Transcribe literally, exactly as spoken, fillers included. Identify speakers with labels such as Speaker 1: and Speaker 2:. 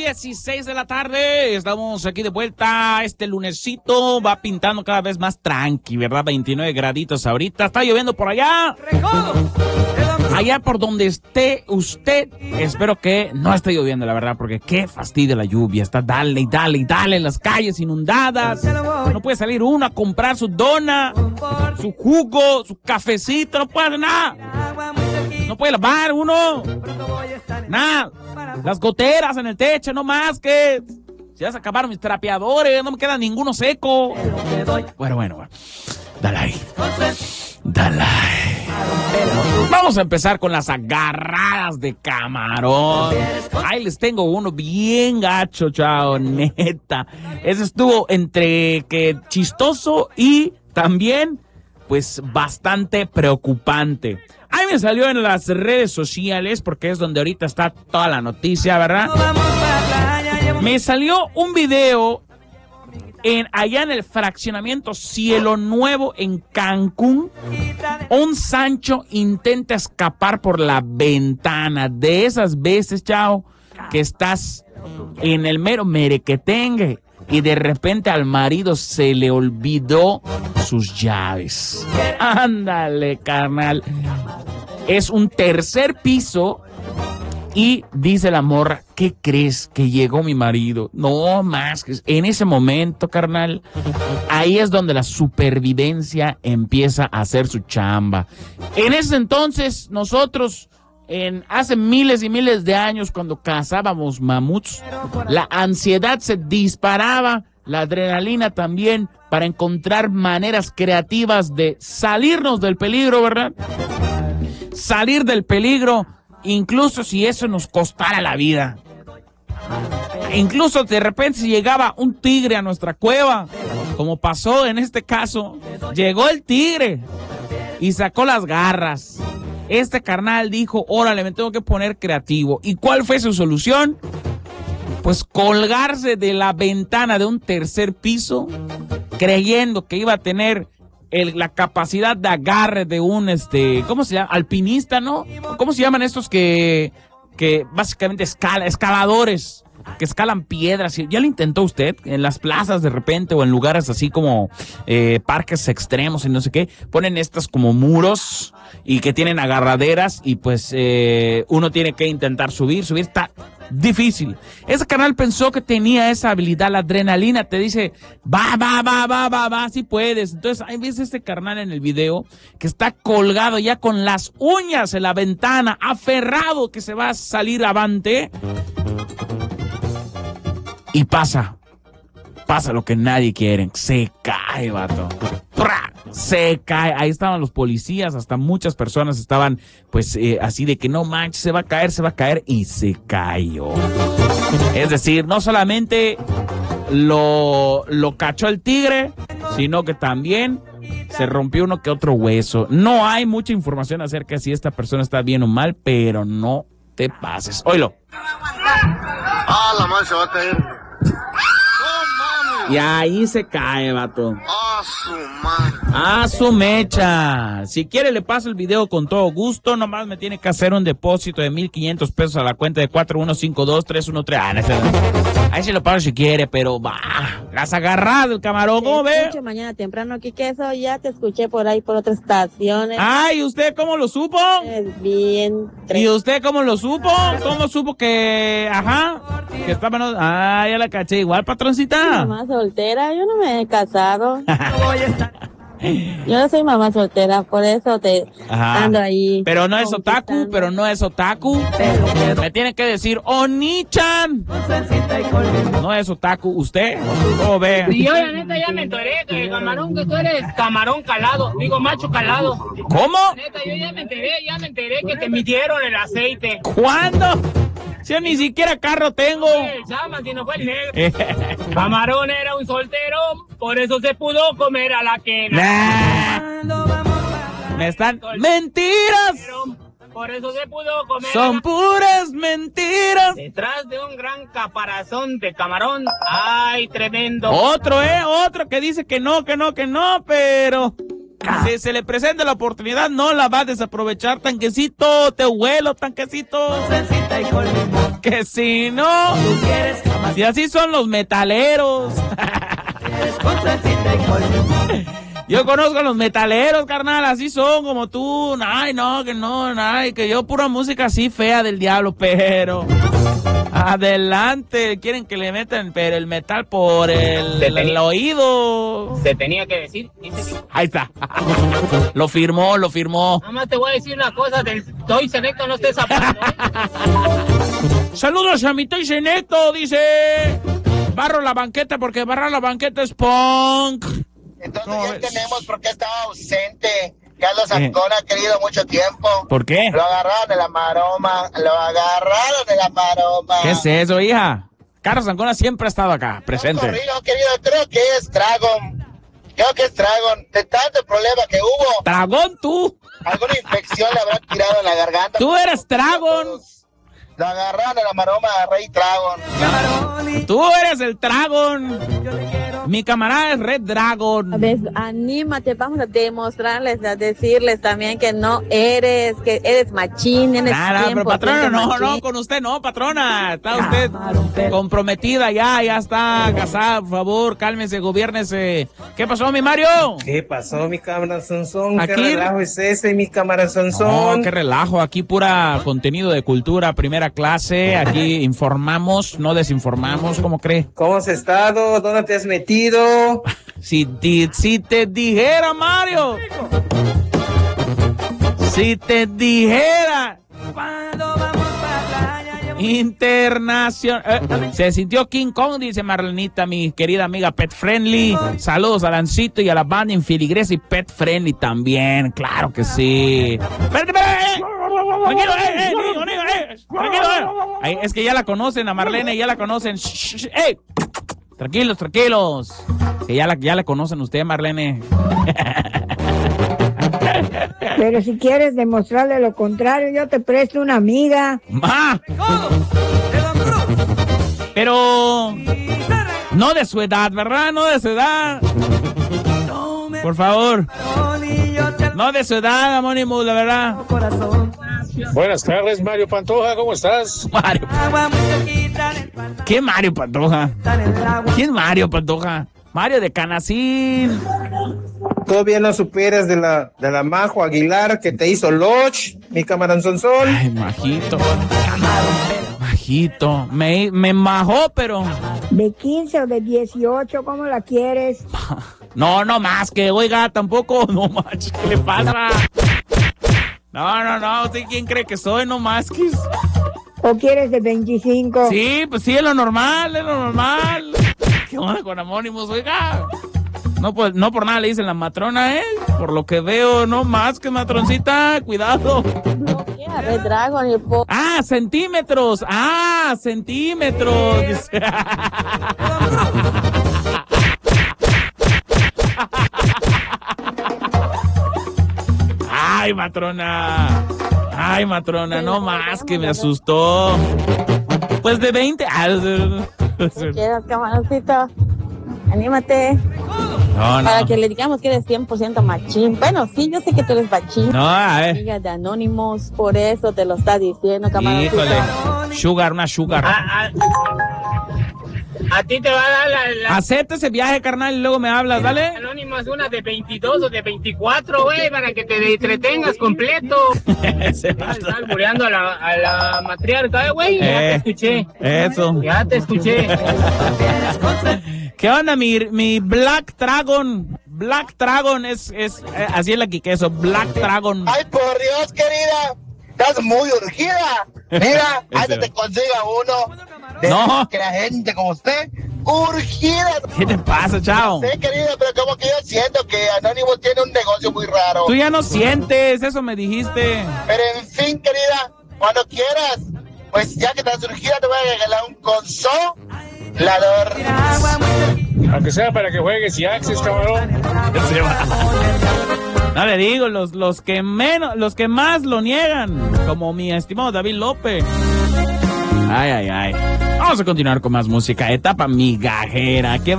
Speaker 1: dieciséis de la tarde, estamos aquí de vuelta. Este lunesito va pintando cada vez más tranqui, ¿verdad? veintinueve graditos ahorita. Está lloviendo por allá. Allá por donde esté usted, espero que no esté lloviendo, la verdad, porque qué fastidio la lluvia. Está dale y dale y dale en las calles inundadas. No puede salir uno a comprar su dona, su jugo, su cafecito, no puede hacer nada. No puede lavar uno. Nada. Las goteras en el techo, no más que... Ya se acabaron mis trapeadores, no me queda ninguno seco. Bueno, bueno, bueno. Dale ahí. Dale ahí. Vamos a empezar con las agarradas de camarón. Ahí les tengo uno bien gacho, chao, neta. Ese estuvo entre que chistoso y también, pues, bastante preocupante. Ahí me salió en las redes sociales, porque es donde ahorita está toda la noticia, ¿verdad? Me salió un video en, allá en el fraccionamiento Cielo Nuevo en Cancún. Un Sancho intenta escapar por la ventana. De esas veces, chao, que estás en el mero merequetengue y de repente al marido se le olvidó sus llaves. Ándale, carnal. Es un tercer piso y dice la morra, ¿qué crees? Que llegó mi marido. No más. En ese momento, carnal, ahí es donde la supervivencia empieza a hacer su chamba. En ese entonces, nosotros, en hace miles y miles de años, cuando cazábamos mamuts, la ansiedad se disparaba, la adrenalina también, para encontrar maneras creativas de salirnos del peligro, ¿verdad? Salir del peligro, incluso si eso nos costara la vida. Incluso de repente si llegaba un tigre a nuestra cueva, como pasó en este caso, llegó el tigre y sacó las garras. Este carnal dijo, órale, me tengo que poner creativo. ¿Y cuál fue su solución? Pues colgarse de la ventana de un tercer piso, creyendo que iba a tener el, la capacidad de agarre de un, este, ¿cómo se llama? Alpinista, ¿no? ¿Cómo se llaman estos que, que básicamente escala, escaladores, que escalan piedras? ¿Ya lo intentó usted? En las plazas de repente o en lugares así como eh, parques extremos y no sé qué, ponen estas como muros y que tienen agarraderas y pues eh, uno tiene que intentar subir, subir, está difícil. Ese canal pensó que tenía esa habilidad, la adrenalina te dice, va, va, va, va, va, va, si puedes. Entonces, ahí ves este carnal en el video que está colgado ya con las uñas en la ventana, aferrado que se va a salir avante. Y pasa, pasa lo que nadie quiere, se cae, vato. ¡Pra! Se cae, ahí estaban los policías, hasta muchas personas estaban pues eh, así de que no manches, se va a caer, se va a caer y se cayó. Es decir, no solamente lo, lo cachó el tigre, sino que también se rompió uno que otro hueso. No hay mucha información acerca de si esta persona está bien o mal, pero no te pases. Oílo.
Speaker 2: Ah, la madre se va a caer.
Speaker 1: Y ahí se cae, vato.
Speaker 2: Ah, su madre.
Speaker 1: Ah, su mecha. Si quiere le paso el video con todo gusto. Nomás me tiene que hacer un depósito de mil quinientos pesos a la cuenta de cuatro uno cinco dos tres uno tres. Ah, no, ahí se lo pago si quiere, pero va. Las agarradas del camarón, ¿cómo ve?
Speaker 3: Mañana temprano aquí, que eso ya te escuché por ahí por otras estaciones.
Speaker 1: Ay, ¿usted cómo lo supo?
Speaker 3: Es bien.
Speaker 1: ¿Y usted cómo lo supo? ¿Cómo supo que, ajá, que estaba, no? Ah, ya la caché igual, patroncita.
Speaker 3: Mamá soltera, yo no me he casado. Yo no soy mamá soltera, por eso te
Speaker 1: Ajá.
Speaker 3: ando ahí.
Speaker 1: Pero no es otaku, pero no es otaku. Me tiene que decir, Oni-chan. No es otaku, ¿usted? ¿Cómo ve?
Speaker 4: Y yo la neta ya me enteré que camarón, que tú eres camarón calado, digo macho calado.
Speaker 1: ¿Cómo?
Speaker 4: La neta, yo ya me enteré, ya me enteré que te midieron el aceite.
Speaker 1: ¿Cuándo? Si yo ni siquiera carro tengo.
Speaker 4: El chama, si no fue el negro. Camarón era un soltero, por eso se pudo comer a la quena.
Speaker 1: Nah. Me están... ¡Mentiras!
Speaker 4: Por eso se pudo comer.
Speaker 1: Son puras mentiras.
Speaker 4: Detrás de un gran caparazón de camarón, ¡ay, tremendo!
Speaker 1: Otro, ¿eh? Otro que dice que no, que no, que no, pero... Si se le presenta la oportunidad, no la va a desaprovechar. Tanquecito, te huelo, tanquecito. que si no, si así son los metaleros. Yo conozco a los metaleros, carnal, así son como tú. Ay, no, que no, ay, que yo pura música así fea del diablo, pero adelante, quieren que le metan pero el metal por el,
Speaker 4: Se tenía-
Speaker 1: el oído.
Speaker 4: Se tenía que decir. dice-
Speaker 1: Ahí está. Lo firmó, lo firmó.
Speaker 4: Nada más te voy a decir una cosa del Toy Selecto, no estés zapando, ¿eh?
Speaker 1: Saludos a mi Toy Selecto, dice. Barro la banqueta porque barrar la banqueta es punk.
Speaker 5: Entonces
Speaker 1: ¿Cómo
Speaker 5: ya
Speaker 1: ves?
Speaker 5: entendemos por qué estaba ausente Carlos
Speaker 1: Eh.
Speaker 5: Ancona, querido, mucho tiempo.
Speaker 1: ¿Por qué?
Speaker 5: Lo agarraron de la maroma, lo agarraron de la maroma.
Speaker 1: ¿Qué es eso, hija? Carlos Ancona siempre ha estado acá,
Speaker 5: No
Speaker 1: presente.
Speaker 5: corrijo, querido, creo que es Dragon. Creo que es Dragon. De tanto problema que hubo,
Speaker 1: Dragón, tú.
Speaker 5: alguna infección le habrá tirado en la garganta.
Speaker 1: Tú eres Dragon.
Speaker 5: Lo agarraron de la maroma a Rey Dragon.
Speaker 1: Tú eres el Dragon. Mi camarada es Red Dragon.
Speaker 3: A ver, anímate, vamos a demostrarles, a decirles también que no eres, que eres machín, eres
Speaker 1: Nada, pero
Speaker 3: cien por ciento
Speaker 1: patrona, no,
Speaker 3: machín.
Speaker 1: no, con usted no, patrona. Está usted comprometida ya, ya está casada, por favor, cálmese, gobiérnese. ¿Qué pasó, mi Mario?
Speaker 6: ¿Qué pasó, mi cámara Sonsón? ¿Qué
Speaker 1: Aquí-
Speaker 6: relajo es ese, mi cámara
Speaker 1: No,
Speaker 6: Sonsón?
Speaker 1: qué relajo, aquí pura contenido de cultura, primera clase, aquí informamos, no desinformamos, ¿cómo cree?
Speaker 6: ¿Cómo has estado? ¿Dónde te has metido?
Speaker 1: Si te, si te dijera, Mario, si te dijera, internacional, eh, se sintió King Kong, dice Marlenita, mi querida amiga Pet Friendly. Saludos a Lancito y a la banda Infiligresa y Pet Friendly también, claro que sí. Espérate, espérate, eh. Tranquilo, eh, eh, niño, niño, eh. Tranquilo, eh. Ay, es que ya la conocen, a Marlene ya la conocen. Shh, shh, shh, ey. Tranquilos, tranquilos. Que ya la, ya la conocen usted, Marlene.
Speaker 7: Pero si quieres demostrarle lo contrario, yo te presto una amiga.
Speaker 1: ¡Ma! Pero no de su edad, ¿verdad? No de su edad. Por favor. No de su edad, Amónimo, la verdad.
Speaker 8: Buenas tardes, Mario Pantoja, ¿cómo estás?
Speaker 1: Mario. ¿Qué Mario Pantoja? ¿Quién Mario Pantoja? Mario de Canacín.
Speaker 6: Todavía no superas de la, de la Majo Aguilar que te hizo Loch, mi cámara Sonsón.
Speaker 1: Ay, majito. Majito. Me, me majó, pero...
Speaker 7: De quince o de dieciocho, ¿cómo la quieres?
Speaker 1: No, no más que, oiga, tampoco, no más, ¿qué le pasa? No, no, no, ¿usted quién cree que soy? No más que...
Speaker 7: ¿O quieres de veinticinco?
Speaker 1: Sí, pues sí, es lo normal, es lo normal. ¿Qué onda con Amónimos, oiga? No, pues, no por nada le dicen la matrona, ¿eh? Por lo que veo, no más que matroncita, cuidado.
Speaker 3: Bloquea Red Dragon y po-
Speaker 1: Ah, centímetros, ah, centímetros. Dice. Ay, matrona. Ay, matrona, no más que me asustó. Pues de veinte. Ah,
Speaker 3: quieras, camaroncito. Anímate.
Speaker 1: no,
Speaker 3: Para
Speaker 1: no.
Speaker 3: que le digamos que eres cien por ciento machín. Bueno, sí, yo sé que tú eres machín.
Speaker 1: No, a ver.
Speaker 3: Amiga de Anónimos, por eso te lo está diciendo, camaroncito.
Speaker 1: Híjole. Sugar, una sugar.
Speaker 4: A, a- a ti te va a dar la, la
Speaker 1: Acepta ese viaje, carnal, y luego me hablas, ¿vale?
Speaker 4: Anónimas una de veintidós o de veinticuatro, güey, para que te entretengas completo.
Speaker 1: Ese
Speaker 4: Estás
Speaker 1: vato.
Speaker 4: albureando a la, a la matriarca, eh, güey. Ya te
Speaker 1: Eh.
Speaker 4: escuché.
Speaker 1: Eso.
Speaker 4: Ya te escuché.
Speaker 1: ¿Qué onda, mi, mi Black Dragon? Black Dragon es, es eh, así es la Quiqueso, Black Dragon.
Speaker 5: Ay, por Dios, querida. Estás muy urgida. Mira,
Speaker 1: Ese
Speaker 5: antes
Speaker 1: va.
Speaker 5: te consiga uno. De
Speaker 1: No.
Speaker 5: que la gente como usted, urgida.
Speaker 1: ¿Qué te pasa, chao?
Speaker 5: Sí, querida, pero como que yo siento que Anónimo tiene un negocio muy raro.
Speaker 1: Tú ya no sientes, eso me dijiste.
Speaker 5: Pero en fin, querida, cuando quieras, pues ya que estás urgida, te voy a regalar un consolador.
Speaker 8: Aunque sea para que juegues y Axis, cabrón.
Speaker 1: Se va. No le digo, los, los que menos, los que más lo niegan, como mi estimado David López. Ay, ay, ay. Vamos a continuar con más música. Etapa migajera. ¿Qué